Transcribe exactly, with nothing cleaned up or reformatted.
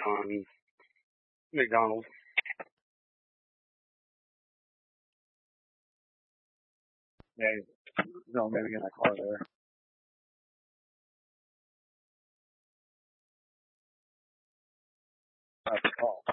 on McDonald's. Yeah, he's going maybe in that car there. That's the call.